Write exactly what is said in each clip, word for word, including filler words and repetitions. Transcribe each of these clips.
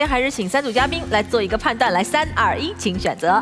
还是请三组嘉宾来做一个判断，来，三二一，请选择。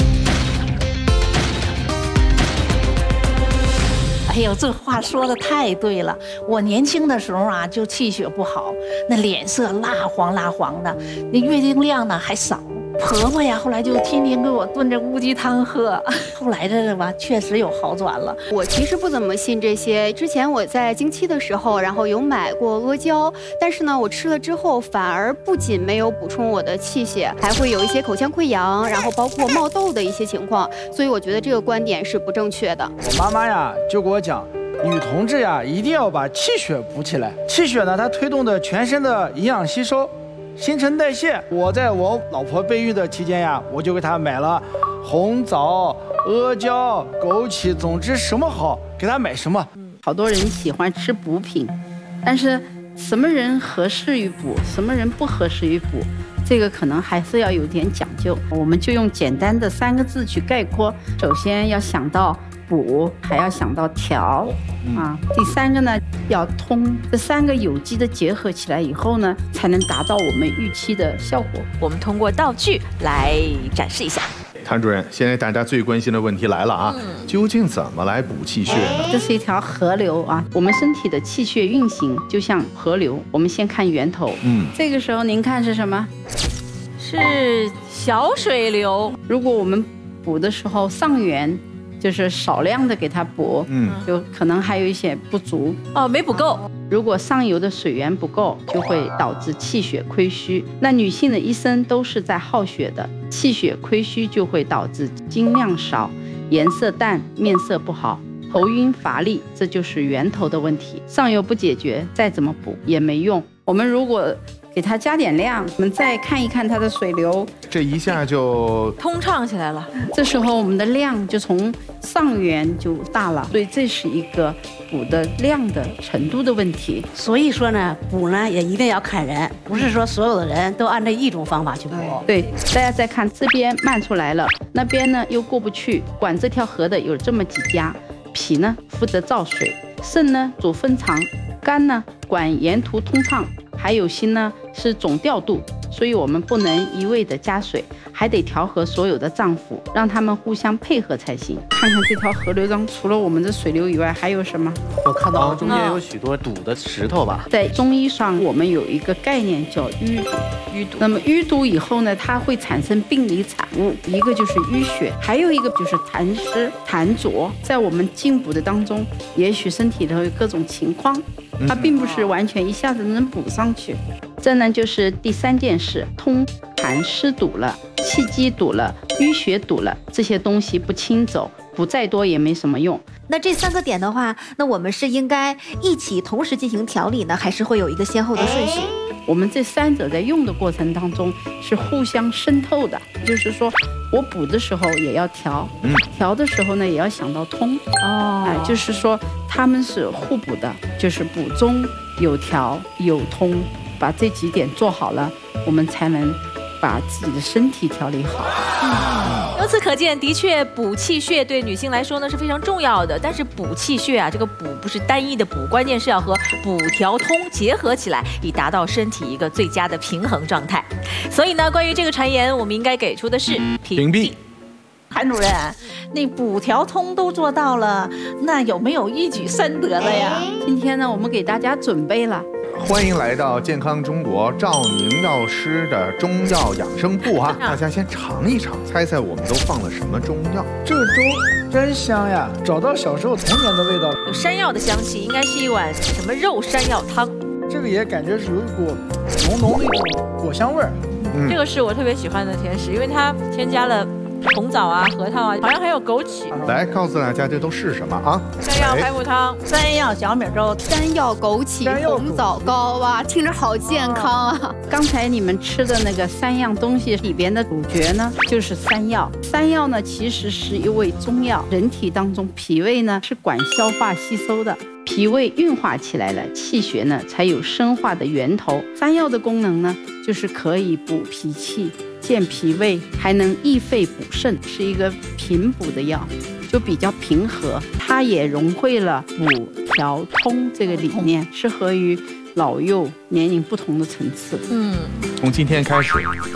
哎呦，这话说的太对了！我年轻的时候啊，就气血不好，那脸色蜡黄蜡黄的，那月经量呢还少。婆婆呀，后来就天天给我炖这乌鸡汤喝，后来这个吧，确实有好转了。 我其实不怎么信这些，之前我在经期的时候，然后有买过阿胶，但是呢，我吃了之后反而不仅没有补充我的气血，还会有一些口腔溃疡，然后包括冒痘的一些情况，所以我觉得这个观点是不正确的。 我妈妈呀就给我讲，女同志呀一定要把气血补起来，气血呢它推动的全身的营养吸收。 新陈代谢，我在我老婆备孕的期间呀，我就给她买了红枣、阿胶、枸杞，总之什么好给她买什么。 好多人喜欢吃补品，但是什么人合适于补，什么人不合适于补，这个可能还是要有点讲究。我们就用简单的三个字去概括：首先要想到补，还要想到调。 啊，第三个呢要通，这三个有机的结合起来以后呢，才能达到我们预期的效果。 我们通过道具来展示一下。 谭主任，现在大家最关心的问题来了啊，嗯、究竟怎么来补气血呢？ 这是一条河流啊，我们身体的气血运行就像河流。我们先看源头，嗯，这个时候您看是什么？ 是小水流。 如果我们补的时候上源。 就是少量的给它补，嗯，就可能还有一些不足哦，没补够。 如果上游的水源不够，就会导致气血亏虚。那女性的一生都是在耗血的，气血亏虚就会导致精量少、颜色淡、面色不好、头晕乏力，这就是源头的问题。上游不解决，再怎么补也没用。我们如果 给它加点量，我们再看一看它的水流， 这一下就通畅起来了。 这时候我们的量就从上源就大了，所以这是一个补的量的程度的问题。 所以说呢，补呢也一定要看人，不是说所有的人都按照一种方法去补。 对，大家再看这边漫出来了，那边呢又过不去。管这条河的有这么几家，脾呢负责造水，肾呢主分藏，肝呢管沿途通畅。 还有心呢是总调度，所以我们不能一味的加水，还得调和所有的脏腑，让他们互相配合才行。看看这条河流中，除了我们的水流以外，还有什么？ 我看到中间有许多堵的石头吧。 在中医上，我们有一个概念叫淤堵。淤堵。那么淤堵以后呢，它会产生病理产物，一个就是淤血，还有一个就是痰湿、痰浊。在我们进补的当中，也许身体头有各种情况。 它并不是完全一下子能补上去，这呢就是第三件事：通痰湿堵了，气机堵了，淤血堵了，这些东西不清走，补再多也没什么用。 那这三个点的话，那我们是应该一起同时进行调理呢，还是会有一个先后的顺序？ 我们这三者在用的过程当中是互相渗透的，就是说我补的时候也要调，嗯，调的时候呢也要想到通，哦，哎，就是说他们是互补的，就是补中有调有通，把这几点做好了，我们才能把自己的身体调理好。 嗯 由此可见，的确补气血对女性来说呢是非常重要的。但是补气血啊，这个补不是单一的补，关键是要和补调通结合起来，以达到身体一个最佳的平衡状态。所以呢，关于这个传言，我们应该给出的是屏蔽。 谭主任，那补调通都做到了，那有没有一举三得的呀？ 今天呢，我们给大家准备了。 欢迎来到健康中国赵宁药师的中药养生铺哈！大家先尝一尝，猜猜我们都放了什么中药？ 这个粥真香呀，找到小时候童年的味道。 有山药的香气，应该是一碗什么肉山药汤。 这个也感觉是有一股浓浓的一种果香味儿。 嗯，这个是我特别喜欢的甜食，因为它添加了 红枣啊，核桃啊，好像还有枸杞。 来告诉大家这都是什么啊？ 山药排骨汤、 山药小米粥、 山药枸杞、红枣糕哇，听着好健康啊！ 刚才你们吃的那个三样东西里边的主角呢，就是山药。山药呢，其实是一味中药，人体当中脾胃呢是管消化吸收的。 脾胃运化起来了，气血呢才有生化的源头。山药的功能呢，就是可以补脾气、健脾胃，还能益肺补肾，是一个平补的药，就比较平和。它也融汇了补调通这个理念，适合于老幼年龄不同的层次。 嗯， 从今天开始，